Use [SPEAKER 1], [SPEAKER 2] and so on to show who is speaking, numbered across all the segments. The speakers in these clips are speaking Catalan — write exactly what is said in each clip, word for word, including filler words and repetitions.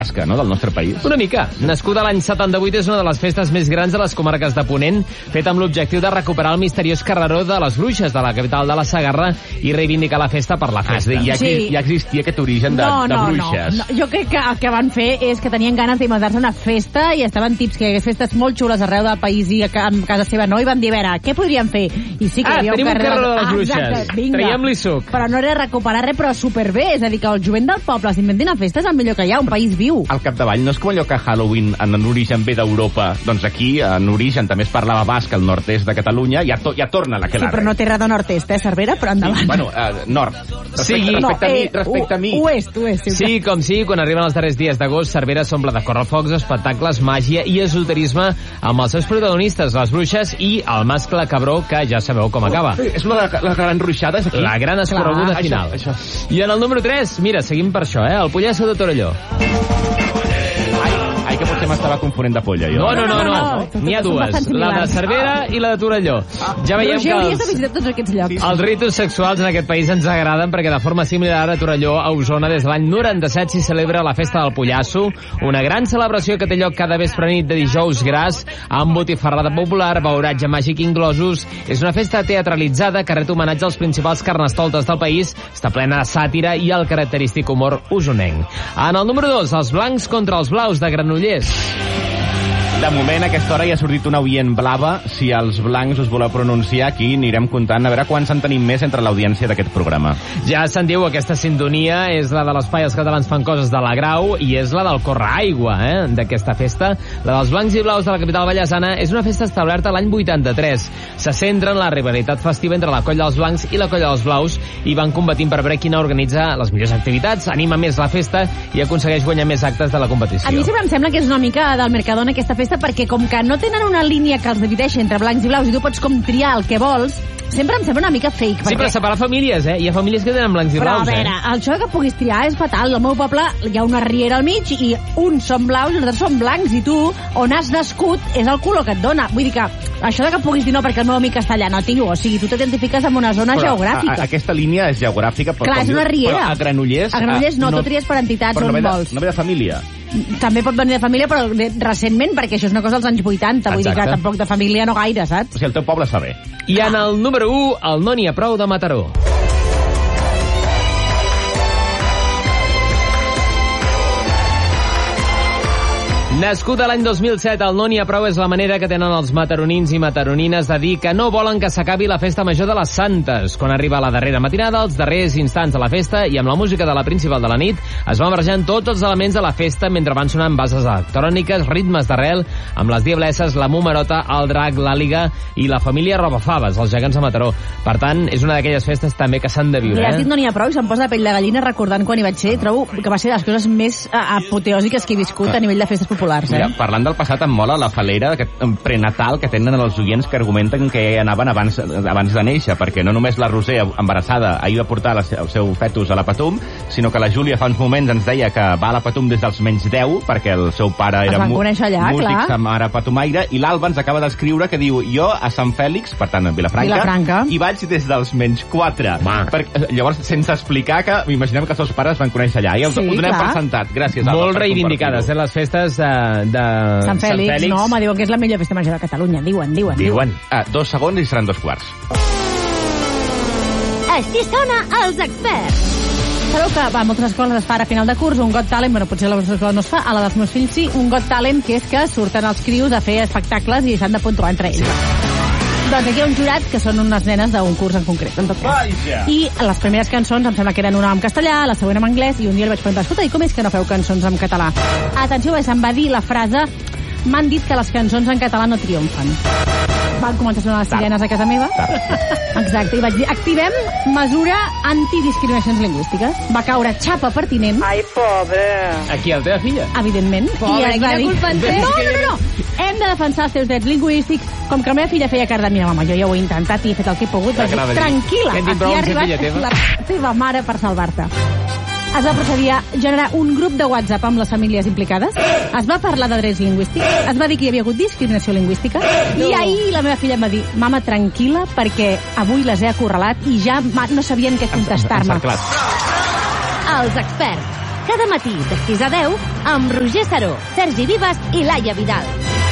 [SPEAKER 1] tasca, no?, del nostre país.
[SPEAKER 2] Una mica. Nascuda l'any setanta-vuit, és una de les festes més grans de les comarques de Ponent, feta amb l'objectiu de recuperar el misteriós carreró de les Bruixes de la capital de la Segarra i reivindicar la festa per la festa.
[SPEAKER 1] Ah, ja, sí. ja existia aquest origen de,
[SPEAKER 3] no,
[SPEAKER 1] de
[SPEAKER 3] no,
[SPEAKER 1] bruixes.
[SPEAKER 3] No, no. Jo crec que el que van fer és que tenien ganes d'inventar-se una festa i estaven tips que hi hagués festes molt xules arreu del país i a casa seva no, i van dir, a veure, què podríem fer? I sí que
[SPEAKER 2] ah,
[SPEAKER 3] hi havia
[SPEAKER 2] tenim un carreró de les
[SPEAKER 3] ah,
[SPEAKER 2] Bruixes.
[SPEAKER 3] Exacte,
[SPEAKER 2] traiem-li suc.
[SPEAKER 3] Però no era recuperar res, però superbé. És a dir, que el jovent del poble s'inventin a festes és el millor que hi ha, un país viu.
[SPEAKER 1] Al capdavall, no és com allò que Halloween en origen ve d'Europa, doncs aquí en origen també es parlava basc al nord-est de Catalunya, ja, to, ja torna la que
[SPEAKER 3] Sí, però no té res de nord-est, eh, Cervera, però endavant.
[SPEAKER 1] Sí, bueno, uh, nord. Respecte,
[SPEAKER 2] sí,
[SPEAKER 1] respecte,
[SPEAKER 3] no,
[SPEAKER 1] a mi,
[SPEAKER 3] eh,
[SPEAKER 1] respecte a mi.
[SPEAKER 3] Oest, oest.
[SPEAKER 2] Sí, com sí, quan arriben els darrers dies d'agost, Cervera s'omple de correfocs, espectacles, màgia i esoterisme amb els seus protagonistes, les bruixes i el mascle cabró, que ja sabeu com acaba.
[SPEAKER 1] Oh, és la, la gran ruixada, és aquí?
[SPEAKER 2] La gran escorreguda
[SPEAKER 1] Clar,
[SPEAKER 2] final.
[SPEAKER 1] Això, això.
[SPEAKER 2] I en el número tres, mira, seguim per això, eh? El Pollasso de Torelló.
[SPEAKER 1] Ai, que potser m'estava confonent de polla, jo.
[SPEAKER 2] No, no, no, no.
[SPEAKER 3] no, no.
[SPEAKER 2] N'hi ha dues. La de Cervera i la de Torelló. Ja veiem
[SPEAKER 3] Roger,
[SPEAKER 2] que
[SPEAKER 3] hauries de
[SPEAKER 2] els,
[SPEAKER 3] visitar tots aquests llocs.
[SPEAKER 2] els ritus sexuals en aquest país ens agraden perquè de forma similar a Torelló, a Osona, des de l'any noranta-set s'hi celebra la Festa del Pollasso, una gran celebració que té lloc cada vespre nit de dijous gras, amb botifarrada popular, beuratge màgic inclosos. És una festa teatralitzada que ret homenatge als principals carnestoltes del país, està plena de sàtira i el característic humor usonenc. En el número dos, els blancs contra els blaus de Granollers.
[SPEAKER 1] De moment, a aquesta hora ja ha sortit una oient blava. Si els blancs us voleu pronunciar, aquí anirem comptant a veure quants en tenim més entre l'audiència d'aquest programa.
[SPEAKER 2] Ja se'n diu, aquesta sintonia és la de l'Espai Els Catalans Fan Coses de la Grau i és la del Correaigua, eh, d'aquesta festa. La dels blancs i blaus de la capital vallesana és una festa establerta l'any vuitanta-tres. Se centra en la rivalitat festiva entre la colla dels blancs i la colla dels blaus i van combatint per veure quina organitza les millors activitats, anima més la festa i aconsegueix guanyar més actes de la competició.
[SPEAKER 3] A mi sempre em sembla que és una mica del Mercadona aquesta festa, perquè com que no tenen una línia que els divideixi entre blancs i blaus i tu pots com triar el que vols, sempre em sembla una mica fake.
[SPEAKER 2] Sí,
[SPEAKER 3] perquè...
[SPEAKER 2] però separar famílies, eh? Hi ha famílies que tenen blancs i
[SPEAKER 3] però,
[SPEAKER 2] blaus,
[SPEAKER 3] a veure,
[SPEAKER 2] eh?
[SPEAKER 3] això que puguis triar és fatal. Al meu poble hi ha una riera al mig i uns són blaus i els altres són blancs, i tu, on has nascut, és el color que et dona. Vull dir que això de que puguis dir no perquè el meu amic està allà, no, tio, o sigui, tu t'identifiques amb una zona
[SPEAKER 1] però
[SPEAKER 3] geogràfica.
[SPEAKER 1] A, a, aquesta línia és geogràfica. Però,
[SPEAKER 3] clar, és una riera.
[SPEAKER 1] Però a Granollers...
[SPEAKER 3] A Granollers no,
[SPEAKER 1] no,
[SPEAKER 3] tu tries per entitats
[SPEAKER 1] però
[SPEAKER 3] on
[SPEAKER 1] no ve de,
[SPEAKER 3] vols.
[SPEAKER 1] no ve de família.
[SPEAKER 3] També pot venir de família, però de, recentment, perquè això és una cosa dels anys vuitanta, vull dir que
[SPEAKER 1] Exacte.
[SPEAKER 3] tampoc de família no gaire, saps?
[SPEAKER 1] O sigui, el teu poble està bé.
[SPEAKER 2] I en el número u, el No n'hi ha prou de Mataró. Nascut a l'any dos mil set, el No n'hi ha prou és la manera que tenen els mataronins i mataronines de dir que no volen que s'acabi la festa major de les Santes. Quan arriba la darrera matinada, els darrers instants de la festa i amb la música de la principal de la nit, es van barrejant tots els elements de la festa mentre van sonant bases electròniques, ritmes d'arrel, amb les diablesses, la Mumerota, el Drac, l'Àliga i la família Robafaves, els gegants de Mataró. Per tant, és una d'aquelles festes també que s'han de viure,
[SPEAKER 3] Li has
[SPEAKER 2] eh?
[SPEAKER 3] dit No n'hi ha prou i se'm posa la pell de gallina recordant quan hi vaig ser. Trobo que va ser de les coses més uh, apoteòsiques que he viscut a nivell de festes populars. Eh?
[SPEAKER 1] Mira, parlant del passat, em mola la falera aquest prenatal que tenen els oients que argumenten que anaven abans, abans de néixer, perquè no només la Roser, embarassada, ahir va portar la, el seu fetus a la Patum, sinó que la Júlia fa uns moments ens deia que va a la Patum des dels menys deu, perquè el seu pare era mu
[SPEAKER 3] allà,
[SPEAKER 1] músic,
[SPEAKER 3] clar.
[SPEAKER 1] sa mare patumaire, i l'Alba ens acaba d'escriure que diu jo a Sant Fèlix, per tant a Vilafranca,
[SPEAKER 3] Vilafranca.
[SPEAKER 1] i vaig des dels menys quatre. Per, llavors, sense explicar que m'imaginem que els seus pares van conèixer allà, i els
[SPEAKER 3] Sí,
[SPEAKER 1] ho donem
[SPEAKER 3] clar.
[SPEAKER 1] per sentat. Gràcies, Alba,
[SPEAKER 2] Molt
[SPEAKER 1] per
[SPEAKER 2] reivindicades, eh, les festes de, de
[SPEAKER 3] Sant Fèlix,
[SPEAKER 2] Sant Fèlix.
[SPEAKER 3] no, home, diuen que és la millor festa major de Catalunya, diuen, diuen.
[SPEAKER 2] Diuen.
[SPEAKER 1] Ah, dos segons i seran dos quarts.
[SPEAKER 3] Així sona els experts. Sabeu que va, a moltes escoles es fa a final de curs un Got Talent, bueno, potser a la vostra escola no es fa, a la dels meus fills sí, un Got Talent, que és que surten els crios a fer espectacles i s'han de puntuar entre ells. Doncs aquí hi ha un jurat que són unes nenes d'un curs en concret, en tot cas. I les primeres cançons em sembla que eren una en castellà, la següent en anglès, i un dia li vaig preguntar, escolta, i com és que no feu cançons en català? Atenció, perquè se'm va dir la frase, m'han dit que les cançons en català no triomfen. Van començar a sonar les sirenes a casa meva. Exacte, i vaig dir, activem mesura antidiscriminacions lingüístiques. Va caure xapa pertinent.
[SPEAKER 4] Ai, pobre.
[SPEAKER 2] Aquí, la teva filla?
[SPEAKER 3] Evidentment.
[SPEAKER 4] Pobre,
[SPEAKER 3] I es va
[SPEAKER 4] quina
[SPEAKER 3] dir,
[SPEAKER 4] culpa en té?
[SPEAKER 3] no, no, no, no, hem de defensar els teus drets lingüístics. Com que la meva filla feia cara de, mira, mama, jo ja ho he intentat i he fet el que he pogut. Vaig dir, tranquil·la,
[SPEAKER 2] Que en tinc prou
[SPEAKER 3] aquí ha
[SPEAKER 2] amb ser
[SPEAKER 3] arribat
[SPEAKER 2] filla teva.
[SPEAKER 3] la teva mare per salvar-te. Es va procedir a generar un grup de WhatsApp amb les famílies implicades, es va parlar de drets lingüístics, es va dir que hi havia hagut discriminació lingüística, no. I ahir la meva filla em va dir, mama, tranquil·la, perquè avui les he acorralat i ja no sabien què contestar-me. Els experts,
[SPEAKER 4] Cada matí, de sis a deu, amb Roger Saró, Sergi Vives i Laia Vidal.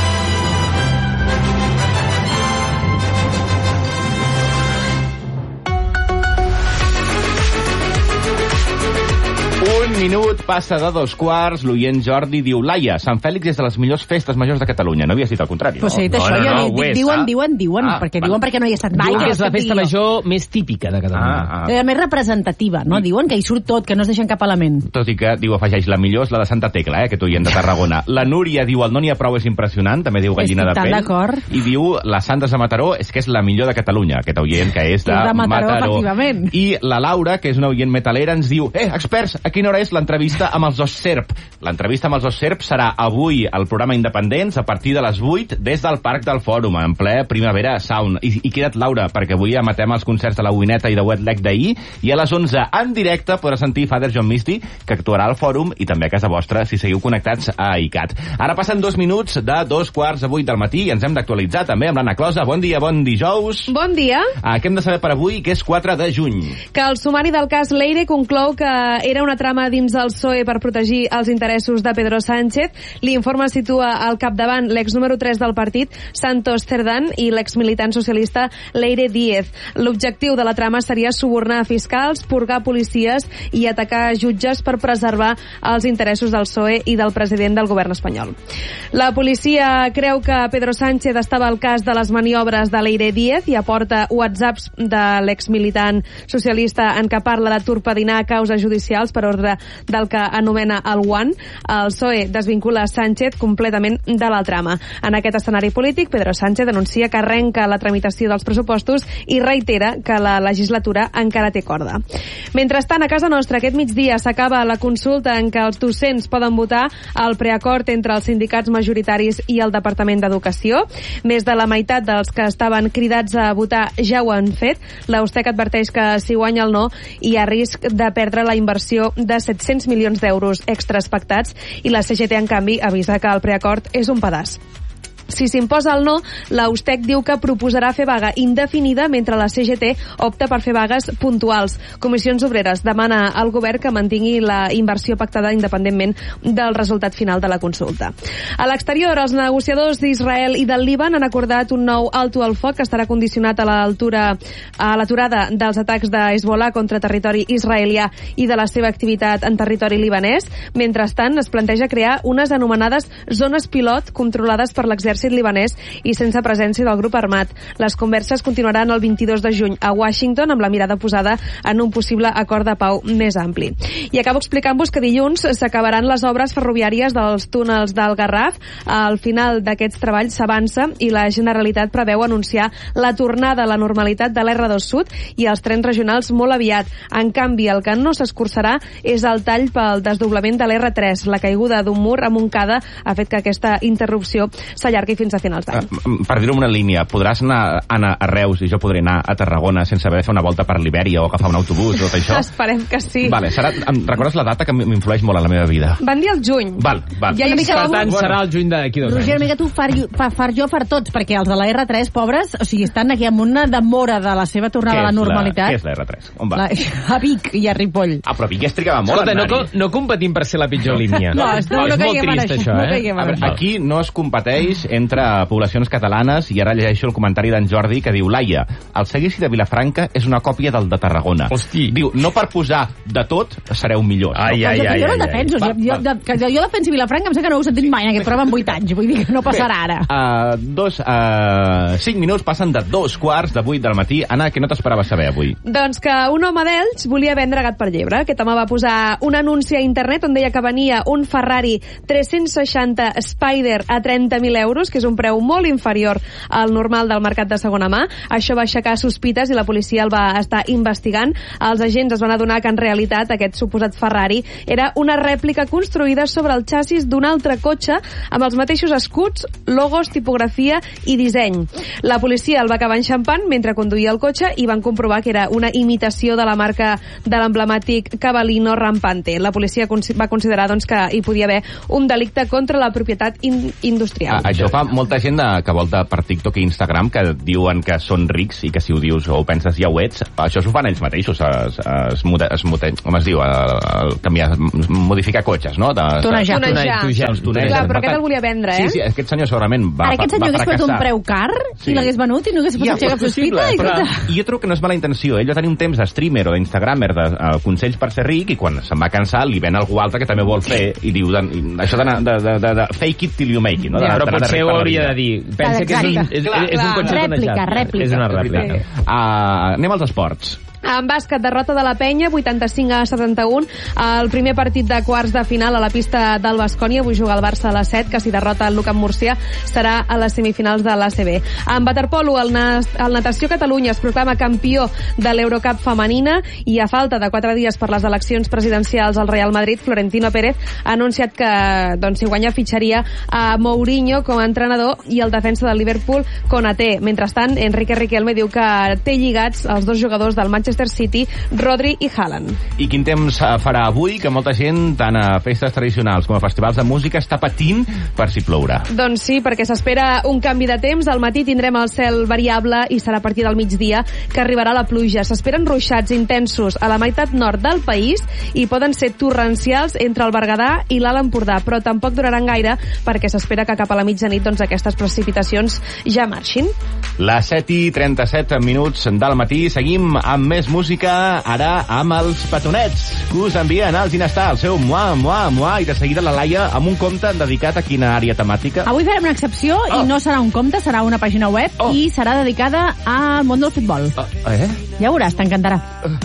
[SPEAKER 1] Un minut passa de dos quarts, l'oient Jordi diu: Laia, Sant Fèlix és de les millors festes majors de Catalunya. No havies dit el contrari, no?
[SPEAKER 3] Pues sí,
[SPEAKER 2] No,
[SPEAKER 3] això
[SPEAKER 2] no,
[SPEAKER 3] ja
[SPEAKER 2] no,
[SPEAKER 3] li
[SPEAKER 2] ho és,
[SPEAKER 3] diuen,
[SPEAKER 2] ah.
[SPEAKER 3] diuen, diuen,
[SPEAKER 1] Ah,
[SPEAKER 3] perquè
[SPEAKER 1] vale.
[SPEAKER 3] diuen perquè no hi he estat mai.
[SPEAKER 2] Diuen que és la
[SPEAKER 3] aquest
[SPEAKER 2] festa
[SPEAKER 3] dia.
[SPEAKER 2] major més típica de Catalunya.
[SPEAKER 1] Ah, ah.
[SPEAKER 3] La més representativa, no? Diuen que hi surt tot, que no es deixen cap element.
[SPEAKER 1] Tot i que, diu, afegeix, la millor és la de Santa Tecla, eh, que tu hi de Tarragona. La Núria diu, el no n'hi ha prou és impressionant, també diu gallina
[SPEAKER 3] Estic
[SPEAKER 1] de
[SPEAKER 3] tan
[SPEAKER 1] pell.
[SPEAKER 3] d'acord.
[SPEAKER 1] I diu, la Santes de Mataró és que és la millor de Catalunya, aquest oient que és de,
[SPEAKER 3] És de Mataró, efectivament.
[SPEAKER 1] I la Laura, que és una oient metalera, ens diu, eh, experts, a quina hora és l'entrevista amb els dos Serp? L'entrevista amb els dos Serp serà avui al programa Independents a partir de les vuit des del Parc del Fòrum, en ple Primavera Sound. I, i queda't, Laura, perquè avui emetem els concerts de la Uineta i de Wet Leg d'ahir, i a les onze en directe podràs sentir Father John Misty, que actuarà al Fòrum i també a casa vostra si seguiu connectats a ICAT. Ara passen dos minuts de dos quarts a vuit del matí i ens hem d'actualitzar també amb l'Anna Closa. Bon dia, bon dijous.
[SPEAKER 5] Bon dia.
[SPEAKER 1] Ah, què hem de saber per avui, que és quatre de juny?
[SPEAKER 5] Que el sumari del cas Leire conclou que era una trama dins del P S O E per protegir els interessos de Pedro Sánchez. L'informe situa al capdavant l'ex número tres del partit, Santos Cerdán, i l'exmilitant socialista Leire Díez. L'objectiu de la trama seria subornar fiscals, purgar policies i atacar jutges per preservar els interessos del P S O E i del president del govern espanyol. La policia creu que Pedro Sánchez estava al cas de les maniobres de Leire Díez i aporta whatsapps de l'exmilitant socialista en què parla de torpedinar causes judicials per ordre del que anomena el One. El P S O E desvincula Sánchez completament de la trama. En aquest escenari polític, Pedro Sánchez denuncia que arrenca la tramitació dels pressupostos i reitera que la legislatura encara té corda. Mentrestant, a casa nostra, aquest migdia s'acaba la consulta en què els docents poden votar el preacord entre els sindicats majoritaris i el Departament d'Educació. Més de la meitat dels que estaven cridats a votar ja ho han fet. La USTEC adverteix que si guanya el no hi ha risc de perdre la inversió de set-cents milions d'euros extra expectats, i la C G T, en canvi, avisa que el preacord és un pedaç. Si s'imposa el no, la USTEC diu que proposarà fer vaga indefinida mentre la C G T opta per fer vagues puntuals. Comissions Obreres demana al govern que mantingui la inversió pactada independentment del resultat final de la consulta. A l'exterior, els negociadors d'Israel i del Líban han acordat un nou alto al foc que estarà condicionat a l'altura a l'aturada dels atacs de Hezbollah contra territori israelià i de la seva activitat en territori libanès. Mentrestant, es planteja crear unes anomenades zones pilot controlades per l'exèrcit libanès i sense presència del grup armat. Les converses continuaran el vint-i-dos de juny a Washington amb la mirada posada en un possible acord de pau més ampli. I acabo explicant-vos que dilluns s'acabaran les obres ferroviàries dels túnels del Garraf. Al final d'aquests treballs s'avança i la Generalitat preveu anunciar la tornada a la normalitat de l'R dos Sud i els trens regionals molt aviat. En canvi, el que no s'escurçarà és el tall pel desdoblament de l'R tres. La caiguda d'un mur a Montcada ha fet que aquesta interrupció s'allargui fins a finals d'any.
[SPEAKER 1] Uh, per dir-ho en una línia, podràs anar, anar a Reus i jo podré anar a Tarragona sense haver de fer una volta per l'Ibèria o agafar un autobús o tot això?
[SPEAKER 5] Esperem que sí.
[SPEAKER 1] Vale, serà, em recordes la data que m'influeix molt en la meva vida?
[SPEAKER 5] Van dir el juny.
[SPEAKER 1] Val, val.
[SPEAKER 5] Ja
[SPEAKER 3] una mica
[SPEAKER 2] Per tant, serà el juny d'aquí dos
[SPEAKER 3] Roger,
[SPEAKER 2] anys.
[SPEAKER 3] una mica tu far, far, far jo, far tots, perquè els de la R tres, pobres, o sigui, estan aquí amb una demora de la seva tornada a la normalitat.
[SPEAKER 1] Què és la R tres? On va?
[SPEAKER 3] La, a Vic i a Ripoll.
[SPEAKER 1] Ah, però Vic es trigava molt
[SPEAKER 2] Escolta,
[SPEAKER 1] a
[SPEAKER 2] no,
[SPEAKER 1] anar-hi.
[SPEAKER 2] co- no competim per ser la pitjor línia.
[SPEAKER 3] No, és- no,
[SPEAKER 2] és
[SPEAKER 3] no
[SPEAKER 2] molt
[SPEAKER 3] caiguem en
[SPEAKER 2] trist,
[SPEAKER 3] això,
[SPEAKER 2] això,
[SPEAKER 3] no
[SPEAKER 2] eh?
[SPEAKER 3] caiguem en
[SPEAKER 1] A veure,
[SPEAKER 3] això.
[SPEAKER 1] aquí no es competeix entre poblacions catalanes, i ara llegeixo el comentari d'en Jordi que diu: Laia, el seguici de Vilafranca és una còpia del de Tarragona.
[SPEAKER 2] Hosti.
[SPEAKER 1] Diu, no per posar de tot sereu millors.
[SPEAKER 2] Ai,
[SPEAKER 1] no?
[SPEAKER 2] ai,
[SPEAKER 3] jo,
[SPEAKER 2] ai,
[SPEAKER 3] jo no
[SPEAKER 2] ai,
[SPEAKER 3] el defenso.
[SPEAKER 1] ai.
[SPEAKER 3] Jo, jo, de, que jo defensi Vilafranca, em sembla que no ho he sentit mai en aquest programa en vuit anys. Vull dir que no passarà ara.
[SPEAKER 1] Uh, dos, uh, cinc minuts passen de dos quarts de vuit del matí. Anna, què no t'esperaves saber avui?
[SPEAKER 5] Doncs que un home d'Elx volia vendre gat per llebre. Aquest home va posar un anunci a internet on deia que venia un Ferrari tres-cents seixanta Spider a trenta mil euros, que és un preu molt inferior al normal del mercat de segona mà. Això va aixecar sospites i la policia el va estar investigant. Els agents es van adonar que en realitat aquest suposat Ferrari era una rèplica construïda sobre el xassis d'un altre cotxe amb els mateixos escuts, logos, tipografia i disseny. La policia el va acabar enxampant mentre conduïa el cotxe i van comprovar que era una imitació de la marca de l'emblemàtic Cavallino Rampante. La policia va considerar doncs, que hi podia haver un delicte contra la propietat in industrial.
[SPEAKER 1] Ah, això fa fa molta gent de, que volta per TikTok i Instagram que diuen que són rics i que si ho dius o ho penses ja ho ets. Això s'ho fan ells mateixos. Es, es, muda, es muda, com es diu? El, el canviar, modificar cotxes, no? De,
[SPEAKER 3] Tonejar.
[SPEAKER 5] Tonejar.
[SPEAKER 1] Tonejar.
[SPEAKER 5] Clar, però aquest el volia vendre, eh?
[SPEAKER 1] Sí, sí, aquest senyor segurament va,
[SPEAKER 3] Ara aquest senyor
[SPEAKER 1] va
[SPEAKER 3] hagués posat
[SPEAKER 1] fracassar.
[SPEAKER 3] un preu car
[SPEAKER 1] Sí.
[SPEAKER 3] i l'hagués venut i no hagués pogut
[SPEAKER 1] Ja,
[SPEAKER 3] fer cap sospita. I,
[SPEAKER 1] però,
[SPEAKER 3] escolta,
[SPEAKER 1] I jo trobo que no és mala intenció. Ell va tenir un temps de streamer o d'instagrammer de uh, consells per ser ric i quan se'n va cansar li ven algú altre que també vol fer i diu de, això de, de, de, de, de fake it till you make it. No? De,
[SPEAKER 2] Ja, però
[SPEAKER 1] de, de,
[SPEAKER 2] potser ho hauria de dir. Pensa que és un,
[SPEAKER 3] Exacte.
[SPEAKER 2] és,
[SPEAKER 1] Clar,
[SPEAKER 2] és un
[SPEAKER 5] clar.
[SPEAKER 2] cotxe
[SPEAKER 3] Rèplica,
[SPEAKER 2] tonejat.
[SPEAKER 3] rèplica.
[SPEAKER 2] És una rèplica.
[SPEAKER 1] Uh, anem als esports.
[SPEAKER 5] En bàsquet, derrota de la Penya, vuitanta-cinc a setanta-un. El primer partit de quarts de final a la pista del Baskonia. Avui juga el Barça a les set, que si derrota el Lucan Murcia serà a les semifinals de l'A C B. En waterpolo, el, el Natació Catalunya es proclama campió de l'Eurocup femenina i a falta de quatre dies per les eleccions presidencials al Real Madrid, Florentino Pérez ha anunciat que doncs, si guanya fitxaria a Mourinho com a entrenador i el defensa del Liverpool, Konaté. Mentrestant, Enrique Riquelme diu que té lligats els dos jugadors del Manchester City, Rodri i Haaland.
[SPEAKER 1] I quin temps farà avui? Que molta gent, tant a festes tradicionals com a festivals de música, està patint per si plourà.
[SPEAKER 5] Doncs sí, perquè s'espera un canvi de temps. Al matí tindrem el cel variable i serà a partir del migdia que arribarà la pluja. S'esperen ruixats intensos a la meitat nord del país i poden ser torrencials entre el Berguedà i l'Alt Empordà, però tampoc duraran gaire perquè s'espera que cap a la mitjanit doncs, aquestes precipitacions ja marxin.
[SPEAKER 1] Les set i trenta-set minuts del matí. Seguim amb més música, ara amb els petonets, que us envien al Ginestar el seu mua, mua, mua, i de seguida la Laia amb un conte dedicat a quina àrea temàtica?
[SPEAKER 3] avui farem una excepció
[SPEAKER 1] Oh.
[SPEAKER 3] i no serà un conte, serà una pàgina web
[SPEAKER 1] Oh.
[SPEAKER 3] i serà dedicada al món del futbol.
[SPEAKER 1] Uh, eh?
[SPEAKER 3] Ja veuràs, t'encantarà.